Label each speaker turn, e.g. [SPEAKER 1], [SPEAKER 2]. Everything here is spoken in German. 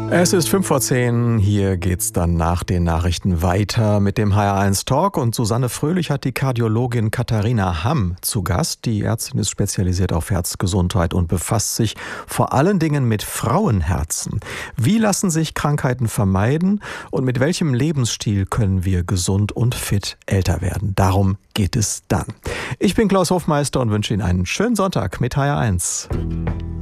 [SPEAKER 1] Es ist 5:10 hier geht's dann nach den Nachrichten weiter mit dem HR1 Talk und Susanne Fröhlich hat die Kardiologin Katharina Hamm zu Gast. Die Ärztin ist spezialisiert auf Herzgesundheit und befasst sich vor allen Dingen mit Frauenherzen. Wie lassen sich Krankheiten vermeiden und mit welchem Lebensstil können wir gesund und fit älter werden? Darum geht es dann. Ich bin Klaus Hofmeister und wünsche Ihnen einen schönen Sonntag mit HR1.